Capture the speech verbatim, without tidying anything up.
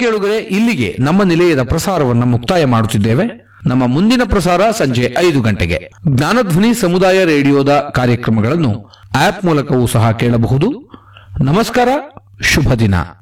ಕೇಳುಗರೆ, ಇಲ್ಲಿಗೆ ನಮ್ಮ ನಿಲಯದ ಪ್ರಸಾರವನ್ನು ಮುಕ್ತಾಯ ಮಾಡುತ್ತಿದ್ದೇವೆ. ನಮ್ಮ ಮುಂದಿನ ಪ್ರಸಾರ ಸಂಜೆ ಐದು ಗಂಟೆಗೆ. ಜ್ಞಾನಧ್ವನಿ ಸಮುದಾಯ ರೇಡಿಯೋದ ಕಾರ್ಯಕ್ರಮಗಳನ್ನು ಆಪ್ ಮೂಲಕವೂ ಸಹ ಕೇಳಬಹುದು. ನಮಸ್ಕಾರ, ಶುಭ ದಿನ.